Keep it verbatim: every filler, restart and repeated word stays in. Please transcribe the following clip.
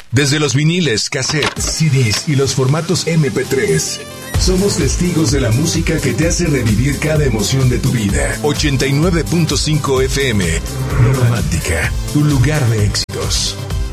Desde los viniles, cassettes, C Ds y los formatos eme pe tres. Somos testigos de la música que te hace revivir cada emoción de tu vida. ochenta y nueve punto cinco efe eme. Romántica, tu lugar de éxitos.